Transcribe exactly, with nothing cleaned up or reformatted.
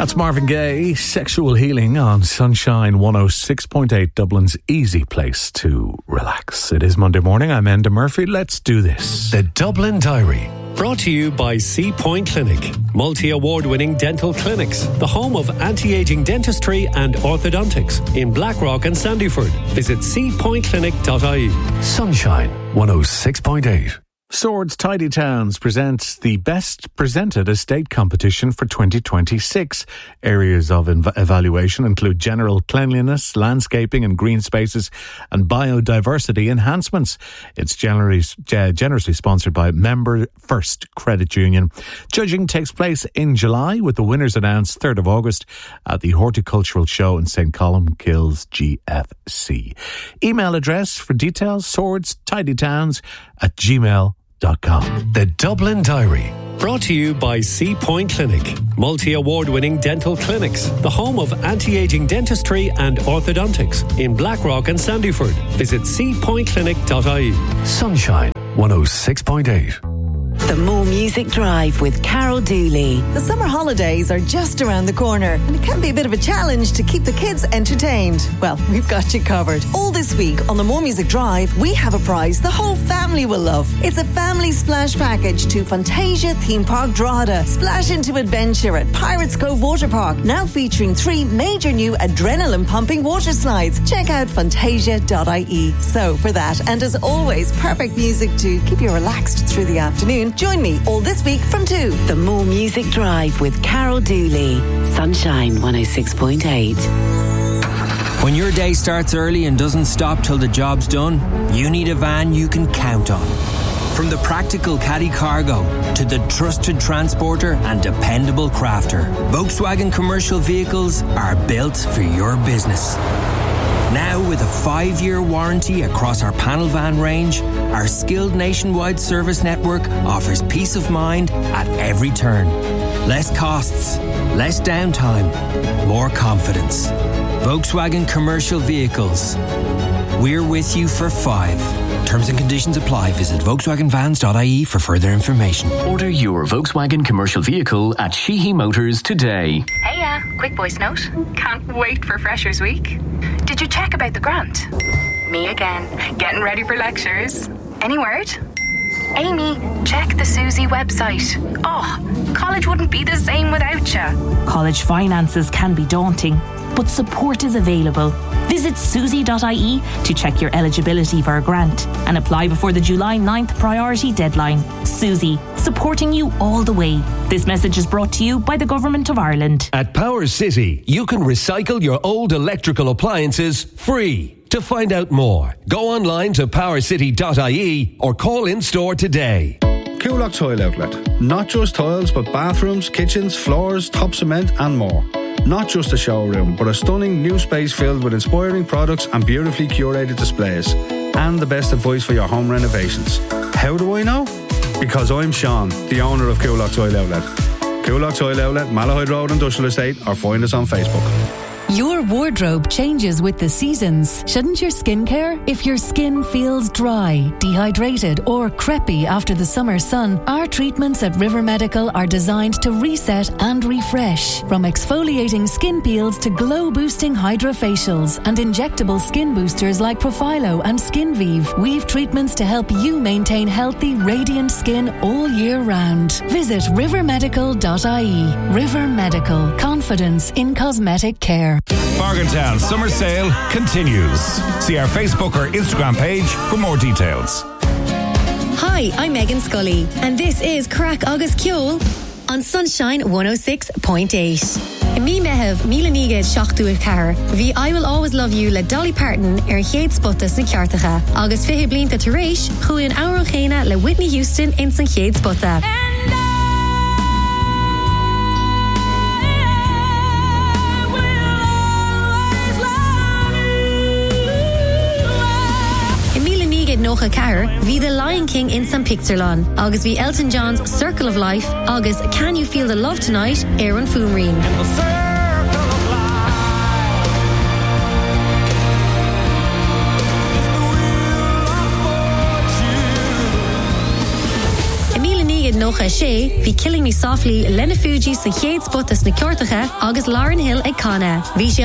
That's Marvin Gaye, Sexual Healing on Sunshine one oh six point eight, Dublin's easy place to relax. It is Monday morning. I'm Enda Murphy. Let's do this. The Dublin Diary. Brought to you by Sea Point Clinic, multi-award-winning dental clinics, the home of anti-aging dentistry and orthodontics in Blackrock and Sandyford. Visit sea point clinic dot I E. Sunshine one oh six point eight. Swords Tidy Towns presents the Best Presented Estate Competition for twenty twenty-six. Areas of inv- evaluation include general cleanliness, landscaping and green spaces, and biodiversity enhancements. It's generally, uh, generously sponsored by Member First Credit Union. Judging takes place in July, with the winners announced third of August at the Horticultural Show in Saint Columkille's G F C. Email address for details: swordstidytowns at gmail dot com. The Dublin Diary. Brought to you by Sea Point Clinic, multi-award-winning dental clinics, the home of anti-aging dentistry and orthodontics in Blackrock and Sandyford. Visit sea point clinic dot I E. Sunshine one oh six point eight. The More Music Drive with Carol Dooley. The summer holidays are just around the corner, and it can be a bit of a challenge to keep the kids entertained. Well, we've got you covered. All this week on the More Music Drive, we have a prize the whole family will love. It's a family splash package to Fantasia Theme Park Drogheda. Splash into adventure at Pirates Cove Water Park, now featuring three major new adrenaline-pumping water slides. Check out fantasia dot I E. So for that, and as always, perfect music to keep you relaxed through the afternoon. Join me all this week from two. The More Music Drive with Carol Dooley. Sunshine one oh six point eight. When your day starts early and doesn't stop till the job's done, you need a van you can count on. From the practical caddy cargo to the trusted transporter and dependable crafter, Volkswagen Commercial Vehicles are built for your business. Now, with a five-year warranty across our panel van range, our skilled nationwide service network offers peace of mind at every turn. Less costs, less downtime, more confidence. Volkswagen Commercial Vehicles. We're with you for five. Terms and conditions apply. Visit volkswagen vans dot I E for further information. Order your Volkswagen commercial vehicle at Sheehy Motors today. Hey, yeah, quick voice note. Can't wait for Freshers Week. Did you check about the grant? Me again, getting ready for lectures. Any word? Amy, check the Susie website. Oh, college wouldn't be the same without you. College finances can be daunting, but support is available. Visit susie dot I E to check your eligibility for a grant and apply before the July ninth priority deadline. Susie, supporting you all the way. This message is brought to you by the Government of Ireland. At Power City, you can recycle your old electrical appliances free. To find out more, go online to power city dot I E or call in store today. Coolock Tile Outlet. Not just tiles, but bathrooms, kitchens, floors, top cement and more. Not just a showroom, but a stunning new space filled with inspiring products and beautifully curated displays. And the best advice for your home renovations. How do I know? Because I'm Sean, the owner of Coolock Tile Outlet. Coolock Tile Outlet, Malahide Road Industrial Estate, or find us on Facebook. Your wardrobe changes with the seasons. Shouldn't your skincare? If your skin feels dry, dehydrated or crepey after the summer sun, our treatments at River Medical are designed to reset and refresh. From exfoliating skin peels to glow-boosting hydrofacials and injectable skin boosters like Profilo and SkinVive, we've treatments to help you maintain healthy, radiant skin all year round. Visit river medical dot I E. River Medical. Confidence in cosmetic care. Bargaintown Summer Sale continues. See our Facebook or Instagram page for more details. Hi, I'm Megan Scully, and this is Crack August Kjol on Sunshine one oh six point eight. Mi mehev Milaniged Shachtu Car. Vi I Will Always Love You le Dolly Parton er Head Spottas na Kjartacha. August fihe blinta Teresh, hu in Aurogena le Whitney Houston in San Head Spotta. Nocha Car, vi The Lion King in San Picturelon. August vi Elton John's Circle of Life. August Can You Feel the Love Tonight? Aaron Fumreen. nócha sé, bhí Killing Me Softly Lena Fuji sa chéad spotas na ceortacha agus Lauryn Hill ag Canna. Bhí sé